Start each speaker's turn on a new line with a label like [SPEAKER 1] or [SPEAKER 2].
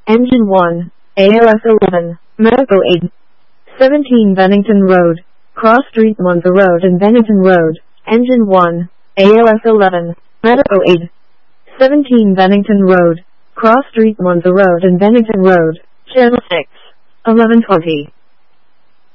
[SPEAKER 1] Engine 1, ALS 11, Medical Aid. 17 Bennington Road, Cross Street Monza Road and Bennington Road. Engine 1, ALS 11, Medical Aid. 17 Bennington Road, Cross Street Monza Road and Bennington Road. Channel 6, 1120.